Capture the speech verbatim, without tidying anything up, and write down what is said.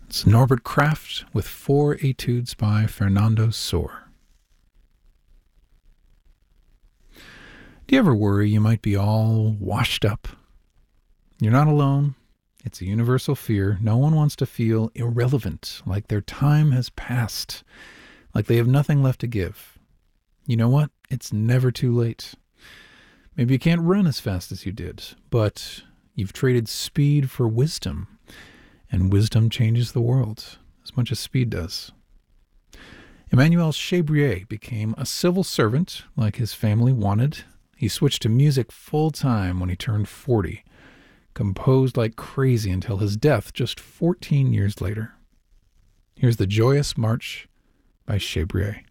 It's Norbert Kraft with four etudes by Fernando Sor. Do you ever worry you might be all washed up? You're not alone. It's a universal fear. No one wants to feel irrelevant, like their time has passed, like they have nothing left to give. You know what? It's never too late. Maybe you can't run as fast as you did, but you've traded speed for wisdom, and wisdom changes the world as much as speed does. Emmanuel Chabrier became a civil servant like his family wanted. He switched to music full-time when he turned forty, composed like crazy until his death just fourteen years later. Here's the Joyous March by Chabrier.